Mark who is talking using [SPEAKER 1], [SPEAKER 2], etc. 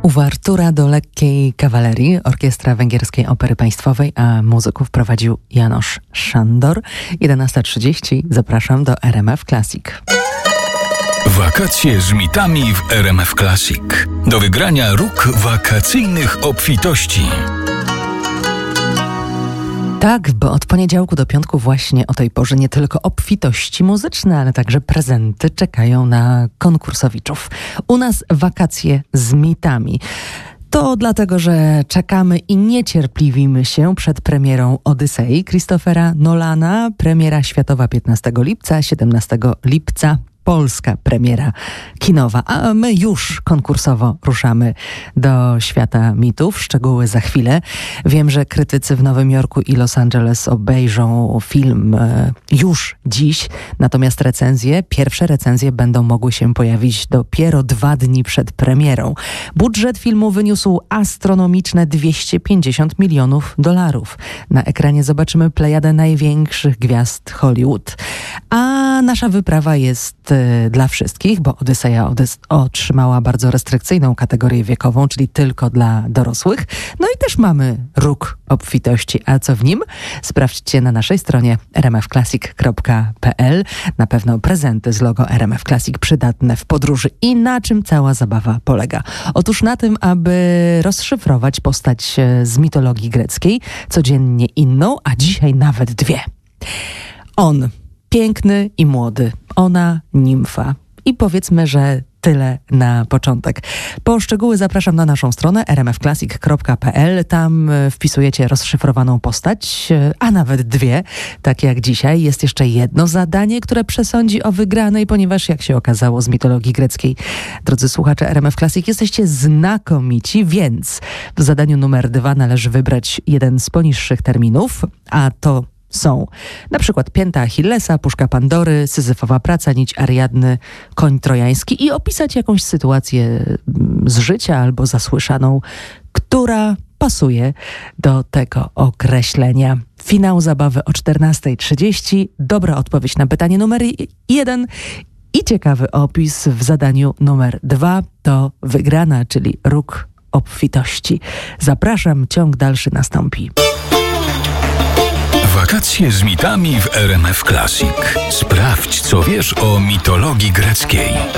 [SPEAKER 1] Uwertura do lekkiej kawalerii, orkiestra węgierskiej Opery Państwowej, a muzyków prowadził János Sándor. 11:30. Zapraszam do RMF Classic.
[SPEAKER 2] Wakacje z mitami w RMF Classic. Do wygrania róg wakacyjnych obfitości.
[SPEAKER 1] Tak, bo od poniedziałku do piątku właśnie o tej porze nie tylko obfitości muzyczne, ale także prezenty czekają na konkursowiczów. U nas wakacje z mitami. To dlatego, że czekamy i niecierpliwimy się przed premierą Odysei Christophera Nolana. Premiera światowa 15 lipca, 17 lipca polska premiera kinowa, a my już konkursowo ruszamy do świata mitów. Szczegóły za chwilę. Wiem, że krytycy w Nowym Jorku i Los Angeles obejrzą film już dziś, natomiast pierwsze recenzje będą mogły się pojawić dopiero 2 dni przed premierą. Budżet filmu wyniósł astronomiczne $250 milionów. Na ekranie zobaczymy plejadę największych gwiazd Hollywood. A nasza wyprawa jest dla wszystkich, bo Odyseja otrzymała bardzo restrykcyjną kategorię wiekową, czyli tylko dla dorosłych. No i też mamy róg obfitości. A co w nim? Sprawdźcie na naszej stronie rmfclassic.pl. Na pewno prezenty z logo RMF Classic przydatne w podróży. I na czym cała zabawa polega? Otóż na tym, aby rozszyfrować postać z mitologii greckiej, codziennie inną, a dzisiaj nawet 2. On piękny i młody, ona nimfa. I powiedzmy, że tyle na początek. Po szczegóły zapraszam na naszą stronę rmfclassic.pl. Tam wpisujecie rozszyfrowaną postać, a nawet 2, tak jak dzisiaj. Jest jeszcze jedno zadanie, które przesądzi o wygranej, ponieważ jak się okazało z mitologii greckiej, drodzy słuchacze RMF Classic, jesteście znakomici, więc w zadaniu numer 2 należy wybrać jeden z poniższych terminów, a to są na przykład pięta Achillesa, puszka Pandory, Syzyfowa praca, nić Ariadny, koń trojański i opisać jakąś sytuację z życia albo zasłyszaną, która pasuje do tego określenia. Finał zabawy o 14:30. Dobra odpowiedź na pytanie numer 1 i ciekawy opis w zadaniu numer 2 to wygrana, czyli róg obfitości. Zapraszam, ciąg dalszy nastąpi.
[SPEAKER 2] Wakacje z mitami w RMF Classic. Sprawdź, co wiesz o mitologii greckiej.